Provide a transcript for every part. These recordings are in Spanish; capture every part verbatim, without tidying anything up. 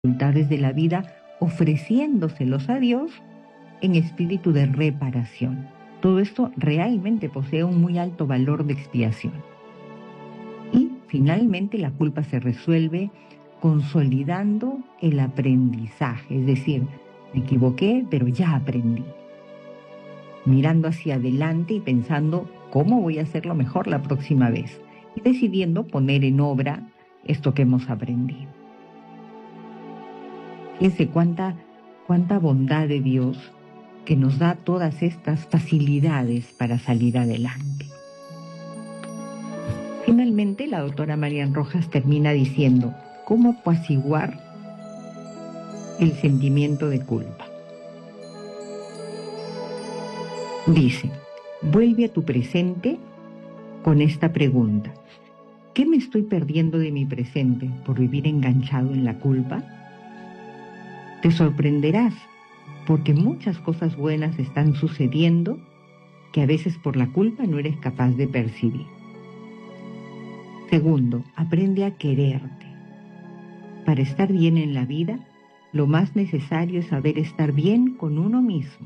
dificultades de la vida, ofreciéndoselos a Dios en espíritu de reparación. Todo esto realmente posee un muy alto valor de expiación. Y finalmente la culpa se resuelve consolidando el aprendizaje, es decir, me equivoqué, pero ya aprendí. Mirando hacia adelante y pensando cómo voy a hacerlo mejor la próxima vez y decidiendo poner en obra esto que hemos aprendido. Fíjense cuánta, cuánta bondad de Dios que nos da todas estas facilidades para salir adelante. Finalmente, la doctora Marian Rojas termina diciendo cómo apaciguar el sentimiento de culpa. Dice, vuelve a tu presente con esta pregunta. ¿Qué me estoy perdiendo de mi presente por vivir enganchado en la culpa? Te sorprenderás porque muchas cosas buenas están sucediendo que a veces por la culpa no eres capaz de percibir. Segundo, aprende a quererte. Para estar bien en la vida, lo más necesario es saber estar bien con uno mismo.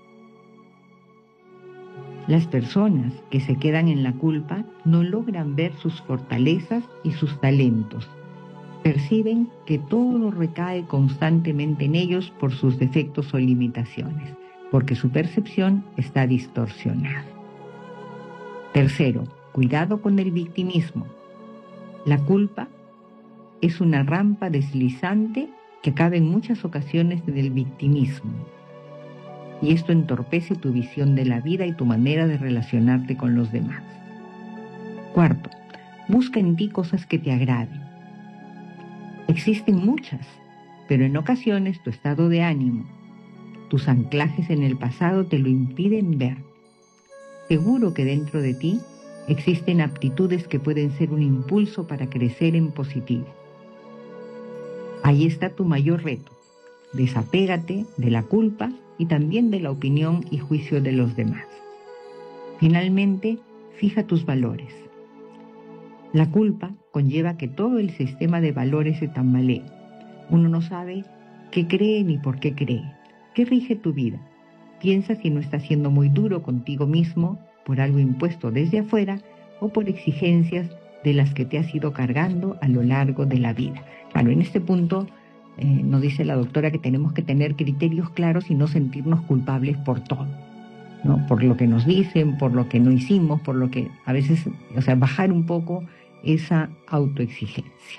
Las personas que se quedan en la culpa no logran ver sus fortalezas y sus talentos. Perciben que todo recae constantemente en ellos por sus defectos o limitaciones, porque su percepción está distorsionada. Tercero, cuidado con el victimismo. La culpa es una rampa deslizante que acaba en muchas ocasiones en el victimismo. Y esto entorpece tu visión de la vida y tu manera de relacionarte con los demás. Cuarto, busca en ti cosas que te agraden. Existen muchas, pero en ocasiones tu estado de ánimo, tus anclajes en el pasado te lo impiden ver. Seguro que dentro de ti existen aptitudes que pueden ser un impulso para crecer en positivo. Ahí está tu mayor reto. Desapégate de la culpa y también de la opinión y juicio de los demás. Finalmente, fija tus valores. La culpa conlleva que todo el sistema de valores se tambalee. Uno no sabe qué cree ni por qué cree. ¿Qué rige tu vida? Piensa si no estás siendo muy duro contigo mismo por algo impuesto desde afuera o por exigencias de las que te has ido cargando a lo largo de la vida. Claro, en este punto eh, nos dice la doctora que tenemos que tener criterios claros y no sentirnos culpables por todo, ¿no? Por lo que nos dicen, por lo que no hicimos, por lo que a veces, o sea, bajar un poco esa autoexigencia.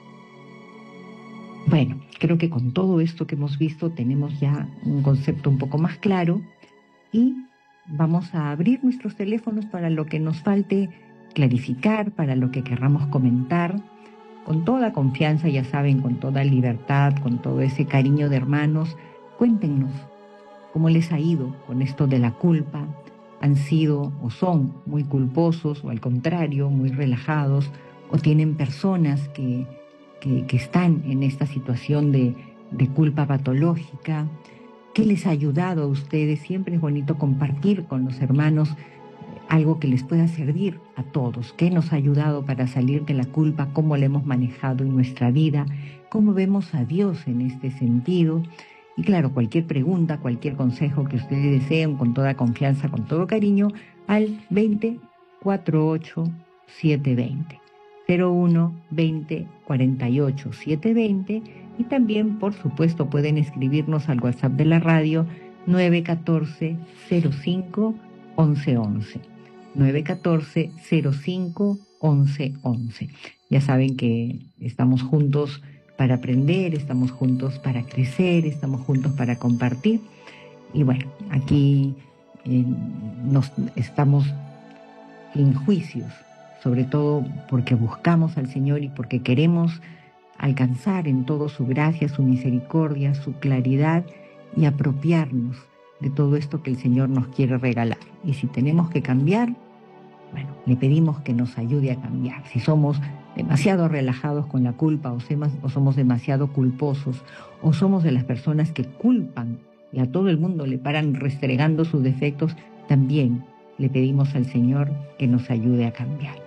Bueno, creo que con todo esto que hemos visto tenemos ya un concepto un poco más claro y vamos a abrir nuestros teléfonos para lo que nos falte clarificar, para lo que querramos comentar, con toda confianza, ya saben, con toda libertad, con todo ese cariño de hermanos. Cuéntenos cómo les ha ido con esto de la culpa. ¿Han sido o son muy culposos o al contrario, muy relajados? ¿O tienen personas que, que, que están en esta situación de, de culpa patológica? ¿Qué les ha ayudado a ustedes? Siempre es bonito compartir con los hermanos algo que les pueda servir a todos. ¿Qué nos ha ayudado para salir de la culpa? ¿Cómo la hemos manejado en nuestra vida? ¿Cómo vemos a Dios en este sentido? Y claro, cualquier pregunta, cualquier consejo que ustedes deseen, con toda confianza, con todo cariño, al veinte, cuarenta y ocho, setecientos veinte. cero uno, veinte, cuarenta y ocho, setecientos veinte. Y también, por supuesto, pueden escribirnos al WhatsApp de la radio nueve uno cuatro, cero cinco, once once. nueve uno cuatro, cero cinco, once once. Ya saben que estamos juntos para aprender, estamos juntos para crecer, estamos juntos para compartir. Y bueno, aquí eh, nos estamos en juicios, sobre todo porque buscamos al Señor y porque queremos alcanzar en todo su gracia, su misericordia, su claridad y apropiarnos de todo esto que el Señor nos quiere regalar. Y si tenemos que cambiar, bueno, le pedimos que nos ayude a cambiar. Si somos demasiado relajados con la culpa o, semos, o somos demasiado culposos o somos de las personas que culpan y a todo el mundo le paran restregando sus defectos, también le pedimos al Señor que nos ayude a cambiar.